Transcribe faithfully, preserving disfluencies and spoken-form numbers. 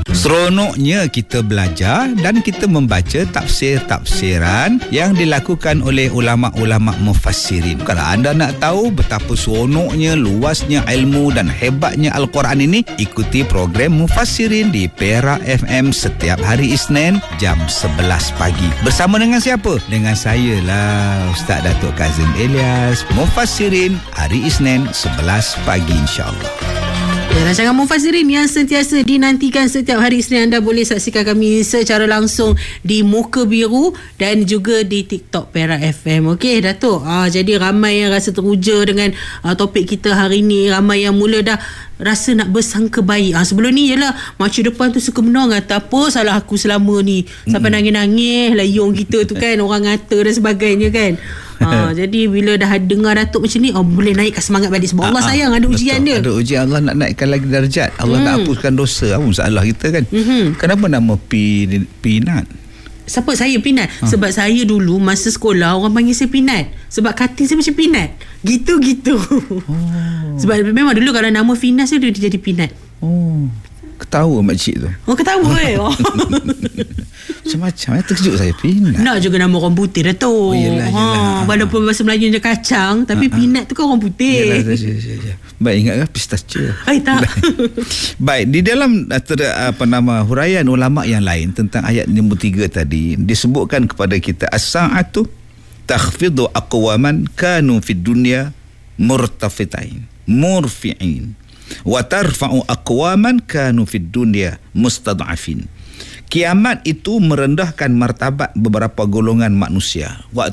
Seronoknya kita belajar dan kita membaca tafsir-tafsiran yang dilakukan oleh ulama-ulama mufassirin. Kalau anda nak tahu betapa seronoknya, luasnya ilmu dan hebatnya Al-Quran ini, ikuti program Mufassirin di Perak F M setiap hari Isnin jam sebelas pagi. Bersama dengan siapa? Dengan saya lah, Ustaz Datuk Kazim Elias. Mufassirin hari Isnin sebelas pagi, insya-Allah. Rancangan Mufassirin yang sentiasa dinantikan setiap hari Isnin. Anda boleh saksikan kami secara langsung di Muka Biru dan juga di TikTok Perak F M. Okey Datuk, ah, jadi ramai yang rasa teruja dengan ah, topik kita hari ni. Ramai yang mula dah rasa nak bersangka baik. Ah, sebelum ni yelah macam depan tu suka menang, kata apa salah aku selama ni, sampai nangis-nangis layung kita tu kan, orang ngata dan sebagainya kan. Ha, jadi bila dah dengar Datuk macam ni, oh, boleh naikkan semangat balik sebab Allah sayang, ada ujian dia. Ada ujian, Allah nak naikkan lagi darjat, Allah hmm. nak hapuskan dosa. Apa masalah kita kan? Hmm. Kenapa nama P, Pinat? Siapa saya Pinat? Ha. Sebab saya dulu masa sekolah orang panggil saya Pinat. Sebab katil saya macam Pinat. Gitu-gitu. Oh. Sebab memang dulu kalau nama Finas tu dia jadi Pinat. Oh. Ketawa makcik tu. Oh, ketawa eh. Oh. Macam-macam eh, terkejut saya. Pinat. Nak juga nama orang putih dah tu. Oh, yelah, yelah. Ha, walaupun bahasa Melayu je kacang, tapi ha, Pinat tu kan orang putih. Yelah, yelah, yelah. Baik, ingatkan pistachio. Hai, tak. Baik, di dalam ter, apa nama huraian ulama yang lain tentang ayat nombor tiga tadi, disebutkan kepada kita as-sa'atu takhfidu aqwaman kanu fid dunya murtafitain murfi'in wa tarfa'u aqwaman kanu fid dunya mustad'afin. Kiamat itu merendahkan martabat beberapa golongan manusia. Waktu